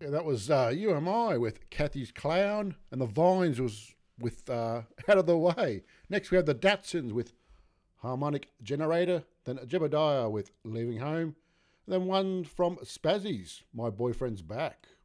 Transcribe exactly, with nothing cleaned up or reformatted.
Yeah, that was uh, U M I with Kathy's Clown, and the Vines was with uh, Out of the Way. Next we have the Datsuns with Harmonic Generator, then Jebediah with Leaving Home, and then one from Spazzies, My Boyfriend's Back.